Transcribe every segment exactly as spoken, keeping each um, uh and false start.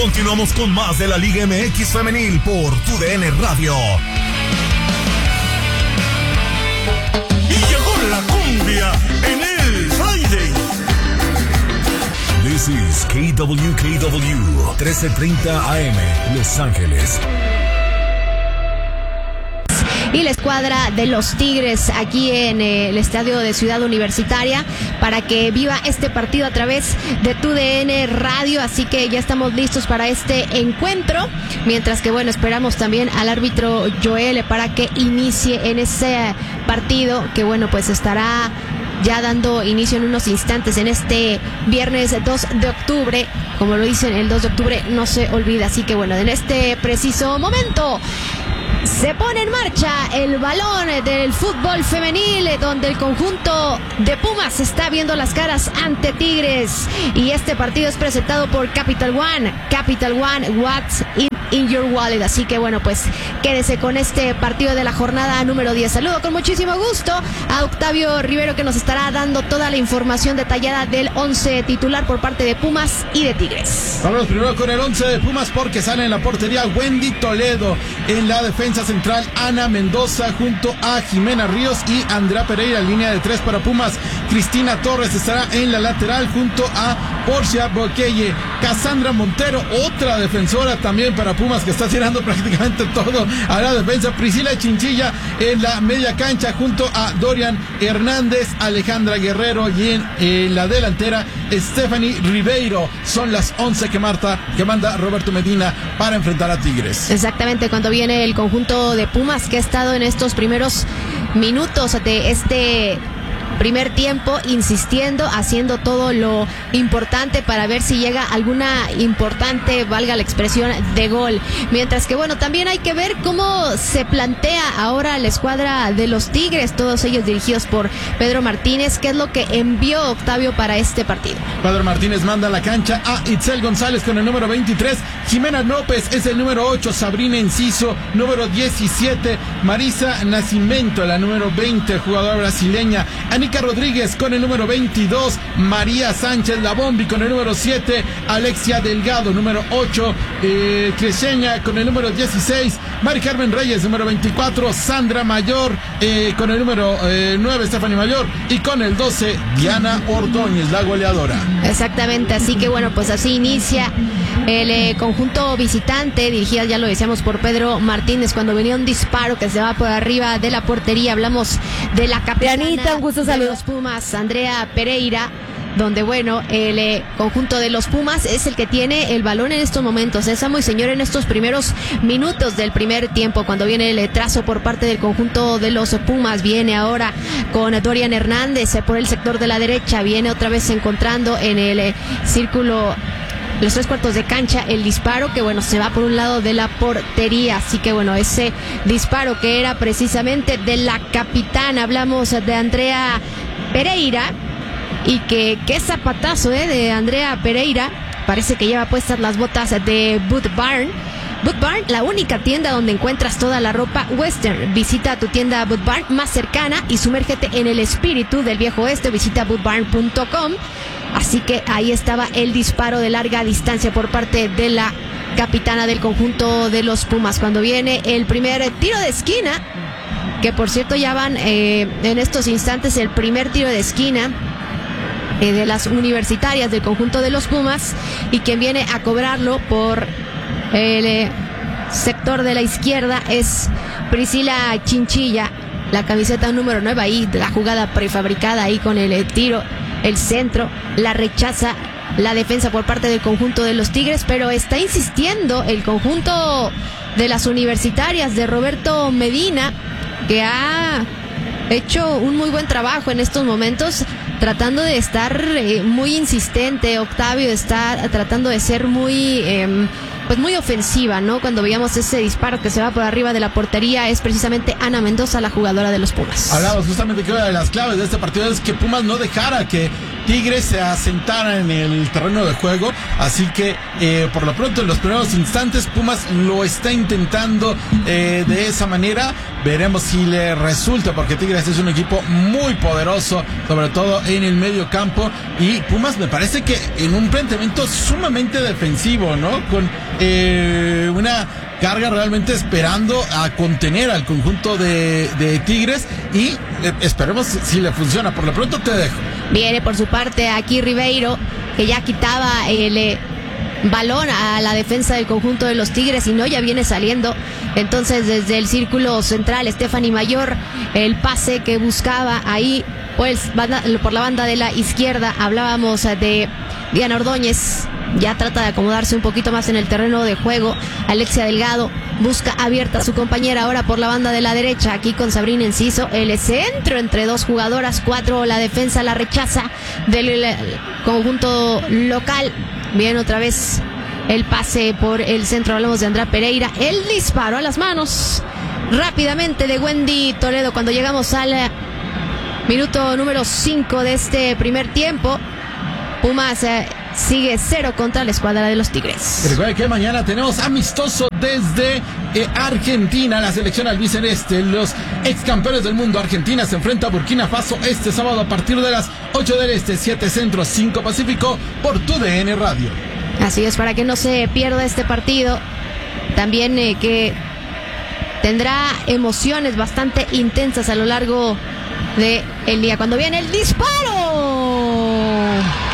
Continuamos con más de la Liga M X Femenil por Tu D N Radio. Y llegó la cumbia en el Friday. This is K W K W, trece treinta A M, Los Ángeles. Y la escuadra de los Tigres aquí en el estadio de Ciudad Universitaria para que viva este partido a través de Tu D N Radio, así que ya estamos listos para este encuentro, mientras que bueno, esperamos también al árbitro Joel para que inicie en ese partido que bueno, pues estará ya dando inicio en unos instantes en este viernes dos de octubre. Como lo dicen, el dos de octubre no se olvida, así que bueno, en este preciso momento se pone en marcha el balón del fútbol femenil, donde el conjunto de Pumas está viendo las caras ante Tigres, y este partido es presentado por Capital One. Capital One, what's in, in your wallet. Así que bueno, pues quédese con este partido de la jornada número diez. Saludo con muchísimo gusto a Octavio Rivero, que nos estará dando toda la información detallada del once titular por parte de Pumas y de Tigres. Vamos primero con el once de Pumas, porque sale en la portería Wendy Toledo, en la defensa central Ana Mendoza junto a Jimena Ríos y Andrea Pereira, línea de tres para Pumas. Cristina Torres estará en la lateral junto a Porcia Boqueye. Cassandra Montero, otra defensora también para Pumas, que está tirando prácticamente todo a la defensa. Priscila Chinchilla en la media cancha junto a Dorian Hernández, Alejandra Guerrero, y en, en la delantera Stephanie Ribeiro. Son las once que, Marta, que manda Roberto Medina para enfrentar a Tigres. Exactamente, cuando viene el conjunto de Pumas, que ha estado en estos primeros minutos de este primer tiempo insistiendo, haciendo todo lo importante para ver si llega alguna importante, valga la expresión, de gol. Mientras que bueno, también hay que ver cómo se plantea ahora la escuadra de los Tigres, todos ellos dirigidos por Pedro Martínez. ¿Qué es lo que envió Octavio para este partido? Pedro Martínez manda a la cancha a Itzel González con el número veintitrés, Jimena López es el número ocho, Sabrina Enciso número diecisiete, Marisa Nascimento la número veinte, jugadora brasileña, Anica Rodríguez con el número veintidós, María Sánchez La Bombi con el número siete, Alexia Delgado número ocho, eh, Cresceña con el número dieciséis, Mari Carmen Reyes número veinticuatro, Sandra Mayor eh, con el número eh, nueve, Stephanie Mayor, y con el doce, Diana Ordóñez, la goleadora. Exactamente, así que bueno, pues así inicia el eh, conjunto visitante, dirigida, ya lo decíamos, por Pedro Martínez, cuando venía un disparo que se va por arriba de la portería. Hablamos de la capitana Anita, un gusto de los Pumas, Andrea Pereira, donde bueno, el eh, conjunto de los Pumas es el que tiene el balón en estos momentos. Es amo y señor en estos primeros minutos del primer tiempo, cuando viene el trazo por parte del conjunto de los Pumas. Viene ahora con Dorian Hernández eh, por el sector de la derecha, viene otra vez encontrando en el eh, círculo, los tres cuartos de cancha, el disparo que bueno, se va por un lado de la portería. Así que bueno, ese disparo que era precisamente de la capitana. Hablamos de Andrea Pereira, y que qué zapatazo eh, de Andrea Pereira. Parece que lleva puestas las botas de Boot Barn. Boot Barn, la única tienda donde encuentras toda la ropa western. Visita tu tienda Boot Barn más cercana y sumérgete en el espíritu del viejo oeste. Visita boot barn punto com. Así que ahí estaba el disparo de larga distancia por parte de la capitana del conjunto de los Pumas, cuando viene el primer tiro de esquina, que por cierto ya van eh, en estos instantes el primer tiro de esquina eh, de las universitarias del conjunto de los Pumas, y quien viene a cobrarlo por el eh, sector de la izquierda es Priscila Chinchilla, la camiseta número nueve. Ahí la jugada prefabricada ahí con el eh, tiro, el centro, la rechaza la defensa por parte del conjunto de los Tigres, pero está insistiendo el conjunto de las universitarias de Roberto Medina, que ha hecho un muy buen trabajo en estos momentos, tratando de estar eh, muy insistente. Octavio está tratando de ser muy eh, pues muy ofensiva, ¿no? Cuando veíamos ese disparo que se va por arriba de la portería, es precisamente Ana Mendoza, la jugadora de los Pumas. Hablamos justamente que una de las claves de este partido es que Pumas no dejara que Tigres se asentara en el terreno de juego, así que eh, por lo pronto en los primeros instantes Pumas lo está intentando eh, de esa manera. Veremos si le resulta, porque Tigres es un equipo muy poderoso, sobre todo en el medio campo, y Pumas me parece que en un planteamiento sumamente defensivo, ¿no? Con eh, una carga realmente esperando a contener al conjunto de, de Tigres, y eh, esperemos si le funciona. Por lo pronto te dejo. Viene por su parte aquí Ribeiro, que ya quitaba el eh, balón a la defensa del conjunto de los Tigres, y no, ya viene saliendo. Entonces desde el círculo central Stephanie Mayor, el pase que buscaba ahí pues banda, por la banda de la izquierda. Hablábamos de Diana Ordóñez, ya trata de acomodarse un poquito más en el terreno de juego. Alexia Delgado busca abierta a su compañera ahora por la banda de la derecha, aquí con Sabrina Enciso. El centro entre dos jugadoras, cuatro, la defensa la rechaza del conjunto local. Bien, otra vez el pase por el centro, hablamos de Andrea Pereira. El disparo a las manos rápidamente de Wendy Toledo cuando llegamos al minuto número cinco de este primer tiempo. Pumas eh, sigue cero contra la escuadra de los Tigres. Recuerda que mañana tenemos amistoso desde eh, Argentina. La selección albiceleste, los ex campeones del mundo Argentina, se enfrenta a Burkina Faso este sábado a partir de las ocho del este, siete centro, cinco pacífico, por tu D N Radio. Así es, para que no se pierda este partido. También eh, que tendrá emociones bastante intensas a lo largo del día. Cuando viene el disparo,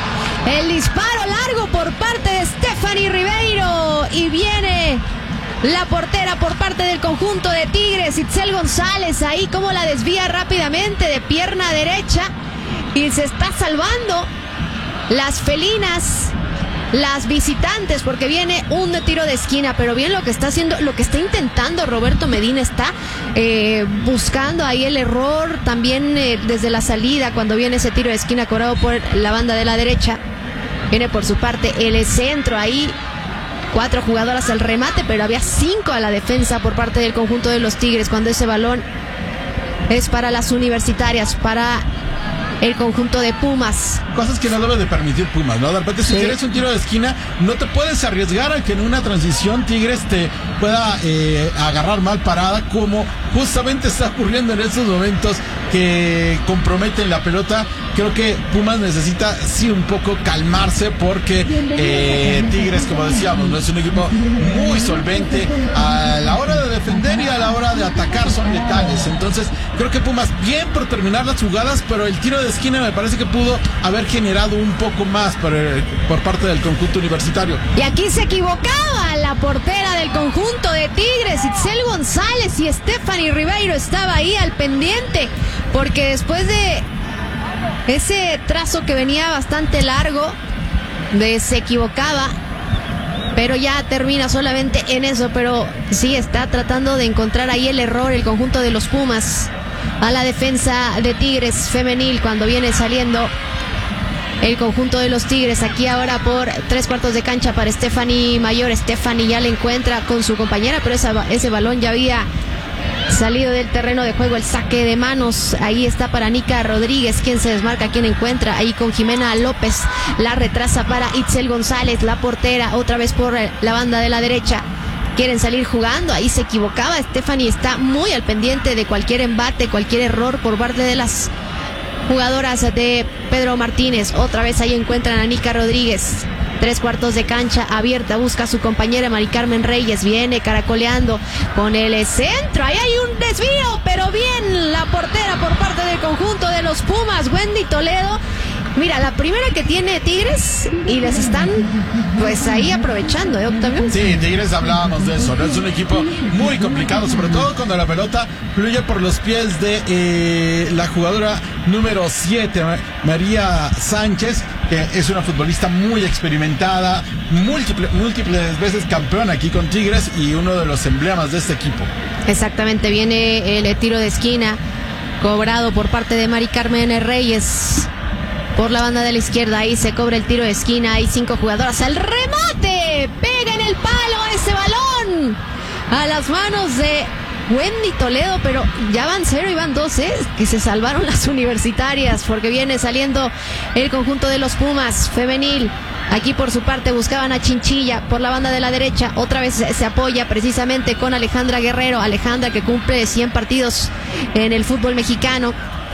el disparo largo por parte de Stephanie Ribeiro, y viene la portera por parte del conjunto de Tigres, Itzel González, ahí como la desvía rápidamente de pierna derecha, y se está salvando las felinas, las visitantes, porque viene un tiro de esquina. Pero bien lo que está haciendo, lo que está intentando Roberto Medina, está eh, buscando ahí el error también eh, desde la salida, cuando viene ese tiro de esquina cobrado por la banda de la derecha. Viene por su parte el centro, ahí cuatro jugadoras al remate, pero había cinco a la defensa por parte del conjunto de los Tigres, cuando ese balón es para las universitarias, para el conjunto de Pumas. Cosas que no debe de permitir Pumas, ¿no? De repente, si sí. quieres un tiro de esquina, no te puedes arriesgar a que en una transición Tigres te pueda eh, agarrar mal parada, como justamente está ocurriendo en estos momentos que comprometen la pelota. Creo que Pumas necesita sí un poco calmarse, porque eh, Tigres, como decíamos, no es un equipo muy solvente a la hora de defender, y a la hora de atacar son letales. Entonces creo que Pumas bien por terminar las jugadas, pero el tiro de esquina me parece que pudo haber generado un poco más por, por parte del conjunto universitario. Y aquí se equivocaba la portera del conjunto de Tigres, Itzel González, y Stephanie Ribeiro estaba ahí al pendiente, porque después de ese trazo que venía bastante largo, de, se equivocaba, pero ya termina solamente en eso. Pero sí está tratando de encontrar ahí el error el conjunto de los Pumas a la defensa de Tigres femenil, cuando viene saliendo el conjunto de los Tigres. Aquí ahora por tres cuartos de cancha para Stephanie Mayor. Stephanie ya le encuentra con su compañera, pero esa, ese balón ya había salido del terreno de juego. El saque de manos ahí está para Nica Rodríguez, quien se desmarca, quien encuentra ahí con Jimena López. La retrasa para Itzel González, la portera, otra vez por la banda de la derecha. Quieren salir jugando, ahí se equivocaba. Stephanie está muy al pendiente de cualquier embate, cualquier error por parte de las jugadoras de Pedro Martínez. Otra vez ahí encuentran a Nica Rodríguez. Tres cuartos de cancha abierta, busca a su compañera Mari Carmen Reyes, viene caracoleando con el centro, ahí hay un desvío, pero bien la portera por parte del conjunto de los Pumas, Wendy Toledo. Mira, la primera que tiene Tigres, y les están pues ahí aprovechando, ¿eh, Octavio? Sí, Tigres, hablábamos de eso, ¿no? Es un equipo muy complicado, sobre todo cuando la pelota fluye por los pies de eh, la jugadora número siete, María Sánchez, que es una futbolista muy experimentada, múltiple, múltiples veces campeona aquí con Tigres, y uno de los emblemas de este equipo. Exactamente, viene el tiro de esquina cobrado por parte de Mari Carmen Reyes por la banda de la izquierda. Ahí se cobra el tiro de esquina, hay cinco jugadoras al remate, pega en el palo ese balón a las manos de Wendy Toledo, pero ya van cero y van dos, ¿eh? Que se salvaron las universitarias, porque viene saliendo el conjunto de los Pumas femenil. Aquí por su parte buscaban a Chinchilla por la banda de la derecha. Otra vez se apoya precisamente con Alejandra Guerrero. Alejandra, que cumple cien partidos en el fútbol mexicano.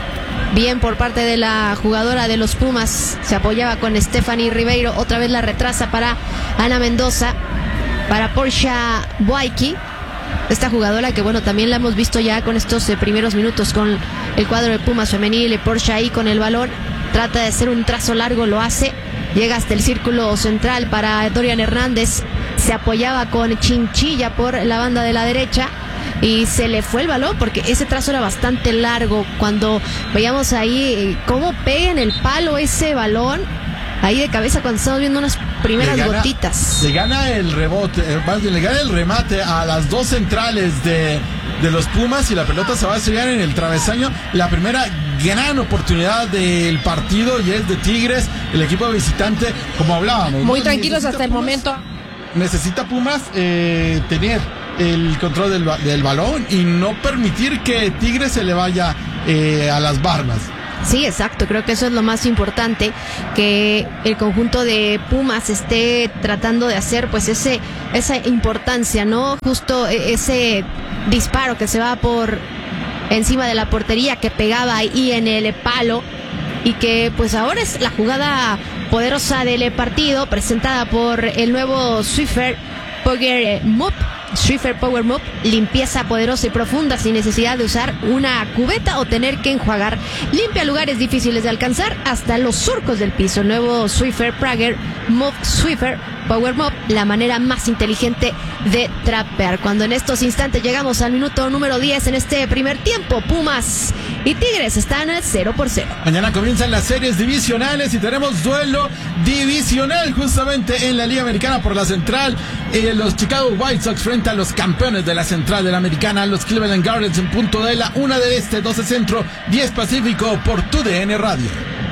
Bien por parte de la jugadora de los Pumas. Se apoyaba con Stephanie Ribeiro. Otra vez la retrasa para Ana Mendoza. Para Portia Buaiki. Esta jugadora que, bueno, también la hemos visto ya con estos eh, primeros minutos con el cuadro de Pumas femenil. Y Portia ahí con el balón. Trata de hacer un trazo largo, lo hace. Llega hasta el círculo central para Dorian Hernández. Se apoyaba con Chinchilla por la banda de la derecha. Y se le fue el balón porque ese trazo era bastante largo. Cuando veíamos ahí cómo pega en el palo ese balón, ahí de cabeza, cuando estamos viendo unas primeras le gana, gotitas. Le gana el rebote, le gana el remate a las dos centrales de, de los Pumas y la pelota se va a estrellar en el travesaño. La primera gran oportunidad del partido y es de Tigres, el equipo visitante, como hablábamos. Muy ¿no? tranquilos Necesita hasta el Pumas, momento. Necesita Pumas eh, tener el control del, del balón y no permitir que Tigres se le vaya eh, a las barbas. Sí, exacto, creo que eso es lo más importante, que el conjunto de Pumas esté tratando de hacer pues ese esa importancia, ¿no? Justo ese disparo que se va por encima de la portería, que pegaba ahí en el palo, y que pues ahora es la jugada poderosa del partido, presentada por el nuevo Swiffer Power Mop. Swiffer Power Mop, limpieza poderosa y profunda sin necesidad de usar una cubeta o tener que enjuagar. Limpia lugares difíciles de alcanzar hasta los surcos del piso. El nuevo Swiffer Prager Mop Swiffer Power Mop, la manera más inteligente de trapear. Cuando en estos instantes llegamos al minuto número diez en este primer tiempo, Pumas y Tigres están cero por cero. Mañana comienzan las series divisionales y tenemos duelo divisional justamente en la Liga Americana por la Central. Eh, los Chicago White Sox frente a los campeones de la Central de la Americana, los Cleveland Guardians, en punto de la una del este, doce centro, diez pacífico por tu D N Radio.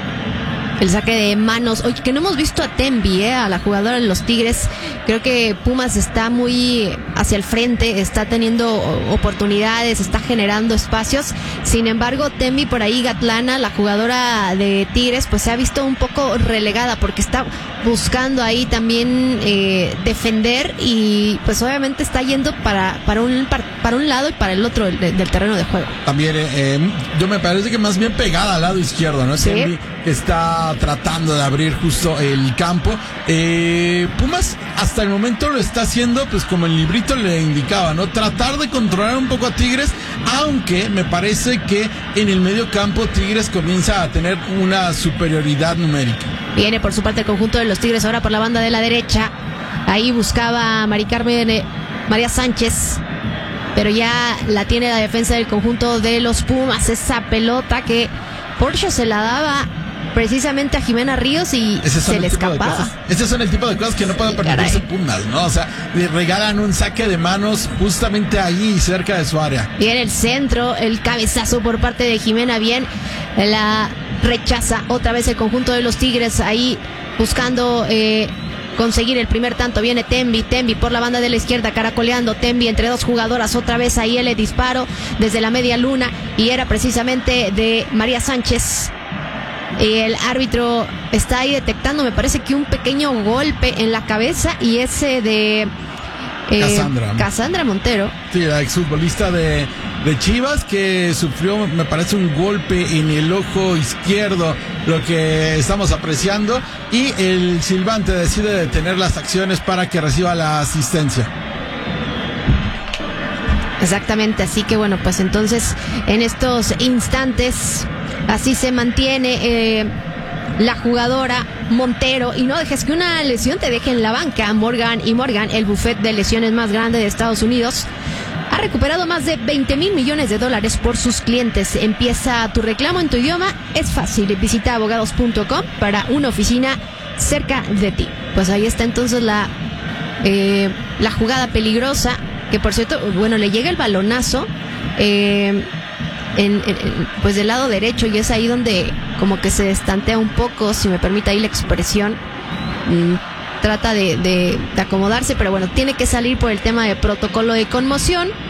El saque de manos, oye, que no hemos visto a Tembi, eh, a la jugadora de los Tigres. Creo que Pumas está muy hacia el frente, está teniendo oportunidades, está generando espacios. Sin embargo, Tembi por ahí, Gatlana, la jugadora de Tigres, pues se ha visto un poco relegada porque está buscando ahí también eh, defender, y pues obviamente está yendo para para un para, para un lado y para el otro del, del terreno de juego. También eh, eh, yo me parece que más bien pegada al lado izquierdo, ¿no? Sí. Tembi está tratando de abrir justo el campo. Eh, Pumas hasta el momento lo está haciendo pues como el librito le indicaba, ¿no? Tratar de controlar un poco a Tigres, aunque me parece que en el medio campo Tigres comienza a tener una superioridad numérica. Viene por su parte el conjunto de los Tigres ahora por la banda de la derecha. Ahí buscaba a Mari Carmen eh, María Sánchez, pero ya la tiene la defensa del conjunto de los Pumas. Esa pelota que Porsche se la daba precisamente a Jimena Ríos y se le escapaba. Ese son el tipo de cosas que no pueden permitirse Pumas, ¿no? O sea, le regalan un saque de manos justamente ahí cerca de su área. Bien el centro, el cabezazo por parte de Jimena, bien la rechaza otra vez el conjunto de los Tigres ahí buscando eh, conseguir el primer tanto. Viene Tembi, Tembi por la banda de la izquierda, caracoleando, Tembi entre dos jugadoras, otra vez ahí el disparo desde la media luna, y era precisamente de María Sánchez. El árbitro está ahí detectando, me parece que un pequeño golpe en la cabeza, y ese de eh, Cassandra. Cassandra Montero. Sí, la exfutbolista de, de Chivas, que sufrió, me parece, un golpe en el ojo izquierdo, lo que estamos apreciando, y el silbante decide detener las acciones para que reciba la asistencia. Exactamente, así que bueno, pues entonces en estos instantes así se mantiene eh, la jugadora Montero, y no dejes que una lesión te deje en la banca. Morgan y Morgan, el buffet de lesiones más grande de Estados Unidos, ha recuperado más de veinte mil millones de dólares por sus clientes. Empieza tu reclamo en tu idioma, es fácil. Visita abogados punto com para una oficina cerca de ti. Pues ahí está entonces la, eh, la jugada peligrosa, que por cierto, bueno, le llega el balonazo eh, en, en, pues del lado derecho, y es ahí donde como que se destantea un poco, si me permite ahí la expresión. Mm, trata de, de, de acomodarse, pero bueno, tiene que salir por el tema de protocolo de conmoción.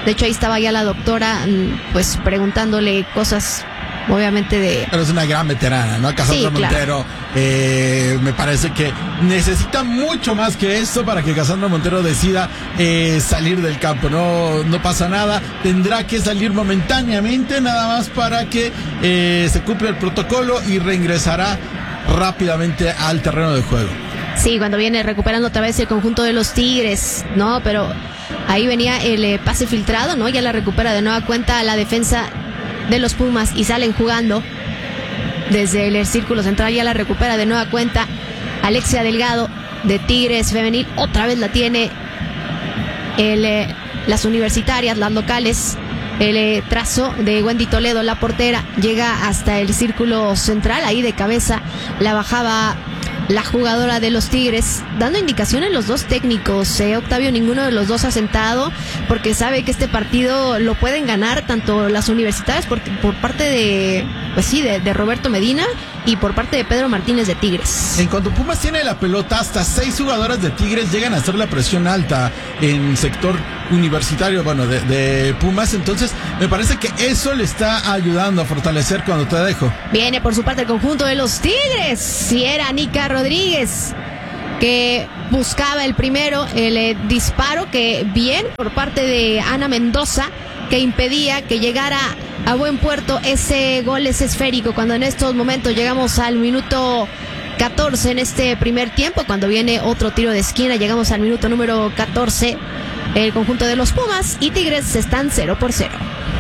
De hecho, ahí estaba ya la doctora, pues preguntándole cosas, obviamente de... Pero es una gran veterana, ¿no? Cassandra Sí, claro. Montero, eh, me parece que necesita mucho más que esto para que Cassandra Montero decida eh, salir del campo. No, no pasa nada, tendrá que salir momentáneamente, nada más para que eh, se cumpla el protocolo y reingresará rápidamente al terreno de juego. Sí, cuando viene recuperando otra vez el conjunto de los Tigres, ¿no? Pero ahí venía el eh, pase filtrado, ¿no? Ya la recupera de nueva cuenta la defensa de los Pumas y salen jugando desde el círculo central. Ya la recupera de nueva cuenta Alexia Delgado de Tigres Femenil. Otra vez la tiene el, eh, las universitarias, las locales. El eh, trazo de Wendy Toledo, la portera, llega hasta el círculo central. Ahí de cabeza la bajaba la jugadora de los Tigres, dando indicaciones los dos técnicos. eh, Octavio, ninguno de los dos ha sentado, porque sabe que este partido lo pueden ganar tanto las universitarias por, por parte de, pues sí, de, de Roberto Medina y por parte de Pedro Martínez de Tigres. En cuanto Pumas tiene la pelota, hasta seis jugadoras de Tigres llegan a hacer la presión alta en sector universitario, bueno, de, de Pumas. Entonces me parece que eso le está ayudando a fortalecer cuando te dejo. Viene por su parte el conjunto de los Tigres. Si era Nica Rodríguez que buscaba el primero, el eh, disparo, que bien por parte de Ana Mendoza, que impedía que llegara a buen puerto ese gol, ese esférico, cuando en estos momentos llegamos al minuto catorce en este primer tiempo, cuando viene otro tiro de esquina, llegamos al minuto número catorce, el conjunto de los Pumas y Tigres están cero por cero.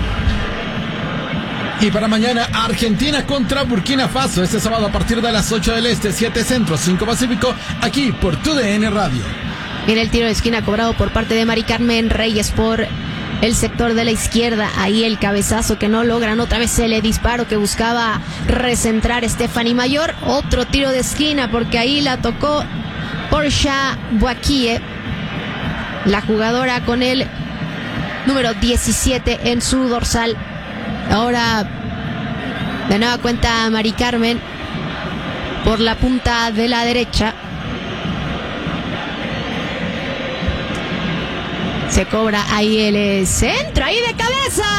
Y para mañana, Argentina contra Burkina Faso, este sábado a partir de las ocho del Este, siete Centro, cinco Pacífico, aquí por Tu D N Radio. En el tiro de esquina cobrado por parte de Mari Carmen Reyes por el sector de la izquierda, ahí el cabezazo que no logran, otra vez el disparo que buscaba recentrar Stephanie Mayor, otro tiro de esquina porque ahí la tocó Portia Boakie, la jugadora con el número diecisiete en su dorsal. Ahora de nueva cuenta Mari Carmen por la punta de la derecha. Se cobra ahí el centro, ahí de cabeza.